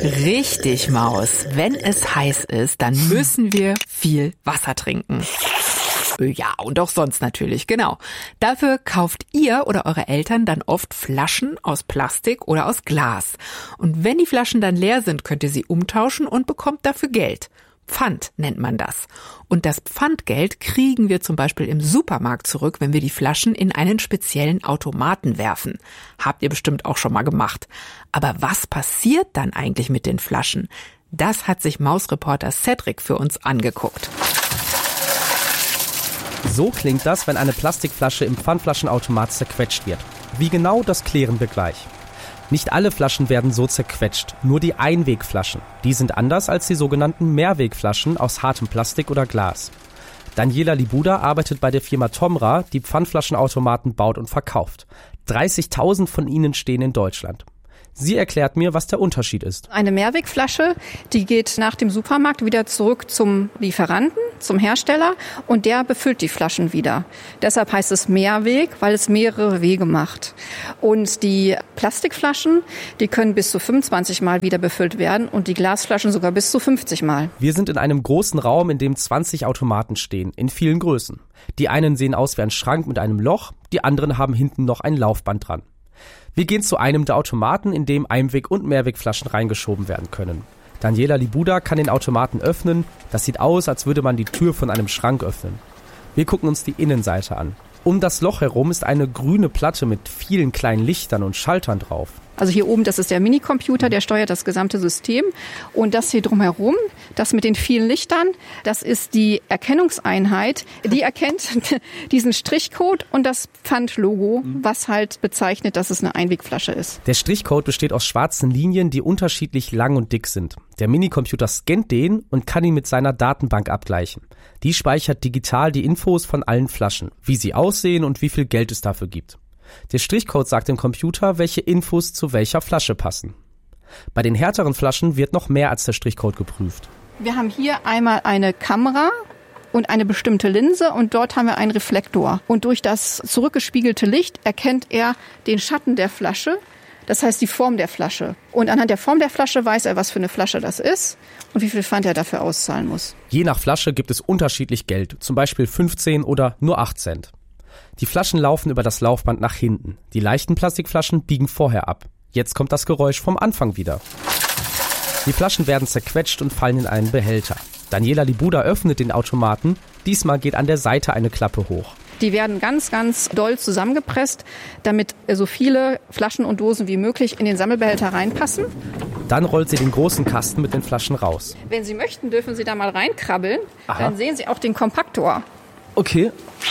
Richtig, Maus. Wenn es heiß ist, dann müssen wir viel Wasser trinken. Ja, und auch sonst natürlich, genau. Dafür kauft ihr oder eure Eltern dann oft Flaschen aus Plastik oder aus Glas. Und wenn die Flaschen dann leer sind, könnt ihr sie umtauschen und bekommt dafür Geld. Pfand nennt man das. Und das Pfandgeld kriegen wir zum Beispiel im Supermarkt zurück, wenn wir die Flaschen in einen speziellen Automaten werfen. Habt ihr bestimmt auch schon mal gemacht. Aber was passiert dann eigentlich mit den Flaschen? Das hat sich Mausreporter Cedric für uns angeguckt. So klingt das, wenn eine Plastikflasche im Pfandflaschenautomat zerquetscht wird. Wie genau, das klären wir gleich. Nicht alle Flaschen werden so zerquetscht, nur die Einwegflaschen. Die sind anders als die sogenannten Mehrwegflaschen aus hartem Plastik oder Glas. Daniela Libuda arbeitet bei der Firma Tomra, die Pfandflaschenautomaten baut und verkauft. 30.000 von ihnen stehen in Deutschland. Sie erklärt mir, was der Unterschied ist. Eine Mehrwegflasche, die geht nach dem Supermarkt wieder zurück zum Lieferanten, zum Hersteller, und der befüllt die Flaschen wieder. Deshalb heißt es Mehrweg, weil es mehrere Wege macht. Und die Plastikflaschen, die können bis zu 25 Mal wieder befüllt werden und die Glasflaschen sogar bis zu 50 Mal. Wir sind in einem großen Raum, in dem 20 Automaten stehen, in vielen Größen. Die einen sehen aus wie ein Schrank mit einem Loch, die anderen haben hinten noch ein Laufband dran. Wir gehen zu einem der Automaten, in dem Einweg- und Mehrwegflaschen reingeschoben werden können. Daniela Libuda kann den Automaten öffnen. Das sieht aus, als würde man die Tür von einem Schrank öffnen. Wir gucken uns die Innenseite an. Um das Loch herum ist eine grüne Platte mit vielen kleinen Lichtern und Schaltern drauf. Also hier oben, das ist der Minicomputer, der steuert das gesamte System. Und das hier drumherum, das mit den vielen Lichtern, das ist die Erkennungseinheit. Die erkennt diesen Strichcode und das Pfandlogo, was halt bezeichnet, dass es eine Einwegflasche ist. Der Strichcode besteht aus schwarzen Linien, die unterschiedlich lang und dick sind. Der Minicomputer scannt den und kann ihn mit seiner Datenbank abgleichen. Die speichert digital die Infos von allen Flaschen, wie sie aussehen und wie viel Geld es dafür gibt. Der Strichcode sagt dem Computer, welche Infos zu welcher Flasche passen. Bei den härteren Flaschen wird noch mehr als der Strichcode geprüft. Wir haben hier einmal eine Kamera und eine bestimmte Linse und dort haben wir einen Reflektor. Und durch das zurückgespiegelte Licht erkennt er den Schatten der Flasche, das heißt die Form der Flasche. Und anhand der Form der Flasche weiß er, was für eine Flasche das ist und wie viel Pfand er dafür auszahlen muss. Je nach Flasche gibt es unterschiedlich Geld, zum Beispiel 15 oder nur 8 Cent. Die Flaschen laufen über das Laufband nach hinten. Die leichten Plastikflaschen biegen vorher ab. Jetzt kommt das Geräusch vom Anfang wieder. Die Flaschen werden zerquetscht und fallen in einen Behälter. Daniela Libuda öffnet den Automaten. Diesmal geht an der Seite eine Klappe hoch. Die werden ganz, ganz doll zusammengepresst, damit so viele Flaschen und Dosen wie möglich in den Sammelbehälter reinpassen. Dann rollt sie den großen Kasten mit den Flaschen raus. Wenn Sie möchten, dürfen Sie da mal reinkrabbeln. Aha. Dann sehen Sie auch den Kompaktor. Okay.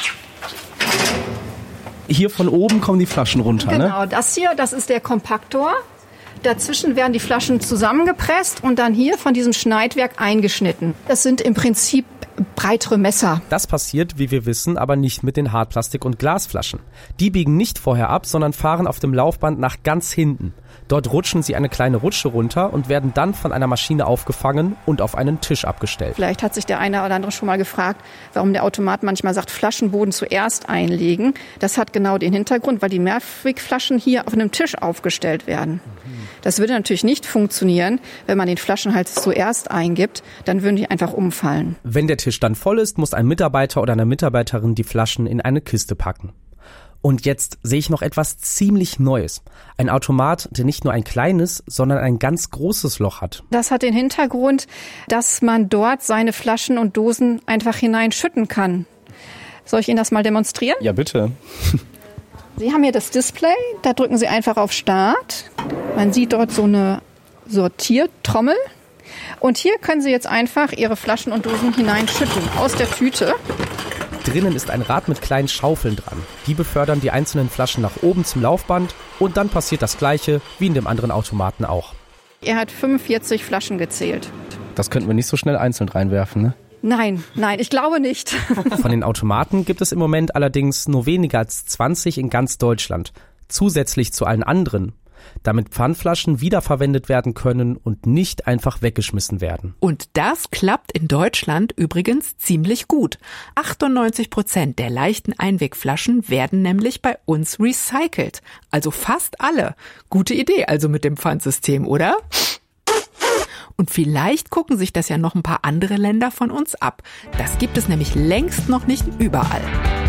Hier von oben kommen die Flaschen runter, Genau, ne? das hier, das ist der Kompaktor. Dazwischen werden die Flaschen zusammengepresst und dann hier von diesem Schneidwerk eingeschnitten. Das sind im Prinzip breitere Messer. Das passiert, wie wir wissen, aber nicht mit den Hartplastik- und Glasflaschen. Die biegen nicht vorher ab, sondern fahren auf dem Laufband nach ganz hinten. Dort rutschen sie eine kleine Rutsche runter und werden dann von einer Maschine aufgefangen und auf einen Tisch abgestellt. Vielleicht hat sich der eine oder andere schon mal gefragt, warum der Automat manchmal sagt, Flaschenboden zuerst einlegen. Das hat genau den Hintergrund, weil die Mehrwegflaschen hier auf einem Tisch aufgestellt werden. Das würde natürlich nicht funktionieren, wenn man den Flaschenhals zuerst eingibt, dann würden die einfach umfallen. Wenn der Tisch dann voll ist, muss ein Mitarbeiter oder eine Mitarbeiterin die Flaschen in eine Kiste packen. Und jetzt sehe ich noch etwas ziemlich Neues. Ein Automat, der nicht nur ein kleines, sondern ein ganz großes Loch hat. Das hat den Hintergrund, dass man dort seine Flaschen und Dosen einfach hineinschütten kann. Soll ich Ihnen das mal demonstrieren? Ja, bitte. Sie haben hier das Display, da drücken Sie einfach auf Start. Man sieht dort so eine Sortiertrommel. Und hier können Sie jetzt einfach Ihre Flaschen und Dosen hineinschütten aus der Tüte. Drinnen ist ein Rad mit kleinen Schaufeln dran. Die befördern die einzelnen Flaschen nach oben zum Laufband und dann passiert das Gleiche wie in dem anderen Automaten auch. Er hat 45 Flaschen gezählt. Das könnten wir nicht so schnell einzeln reinwerfen, ne? Nein, ich glaube nicht. Von den Automaten gibt es im Moment allerdings nur weniger als 20 in ganz Deutschland. Zusätzlich zu allen anderen. Damit Pfandflaschen wiederverwendet werden können und nicht einfach weggeschmissen werden. Und das klappt in Deutschland übrigens ziemlich gut. 98% der leichten Einwegflaschen werden nämlich bei uns recycelt. Also fast alle. Gute Idee also mit dem Pfandsystem, oder? Und vielleicht gucken sich das ja noch ein paar andere Länder von uns ab. Das gibt es nämlich längst noch nicht überall.